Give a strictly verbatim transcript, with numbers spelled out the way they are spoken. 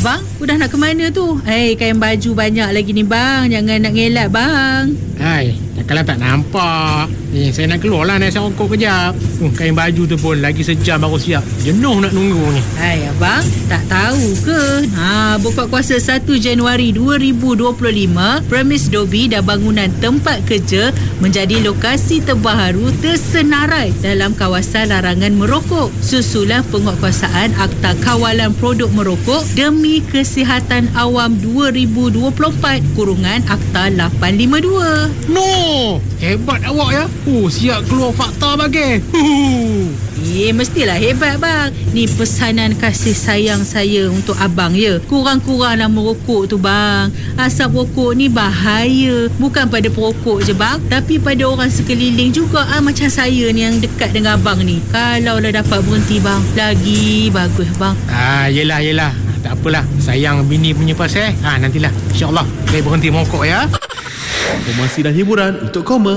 Abang, udah nak ke mana tu? Eh, kain baju banyak lagi ni bang. Jangan nak ngelak bang. Hai, kalau tak nampak. Eh, saya nak keluar lah, nak saya rokok kejap. Uh, kain baju tu pun lagi sejam baru siap. Jenuh nak nunggu ni. Hai abang, tak tahu ke? Ha, buka kuasa satu Januari dua ribu dua puluh lima, premis Dobi dan bangunan tempat kerja menjadi lokasi terbaru tersenarai dalam kawasan larangan merokok. Susulan penguatkuasaan Akta Kawalan Produk Merokok demi Kesihatan Awam dua ribu dua puluh empat kurungan Akta lapan lima dua. No, hebat awak ya. Oh, siap keluar fakta bagi. Huh. Eh, mestilah hebat bang. Ni pesanan kasih sayang saya untuk abang ya. Kurang-kuranglah merokok tu bang. Asap rokok ni bahaya. Bukan pada perokok je bang, tapi pada orang sekeliling juga. Ah, macam saya ni yang dekat dengan abang ni. Kalau lah dapat berhenti bang, lagi bagus bang. Ah, yelah, yelah. Tak apalah. Sayang bini punya pasal. Ah, nantilah. InsyaAllah saya berhenti merokok ya. Informasi dan hiburan untuk Koma.